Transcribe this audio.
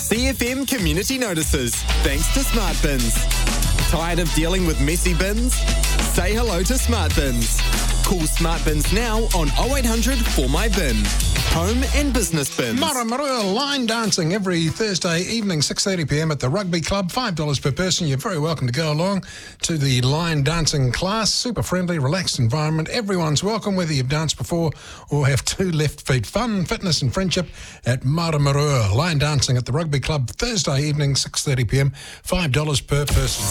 CFM community notices, thanks to Smart Bins. Tired of dealing with messy bins? Say hello to Smart Bins. Call Smart Bins now on 0800 for my bin. Home and business bins. Maramarua line dancing every Thursday evening, 6:30pm at the Rugby Club, $5 per person. You're very welcome to go along to the line dancing class. Super friendly, relaxed environment. Everyone's welcome, whether you've danced before or have two left feet. Fun, fitness and friendship at Maramarua. Line dancing at the Rugby Club, Thursday evening, 6:30pm, $5 per person.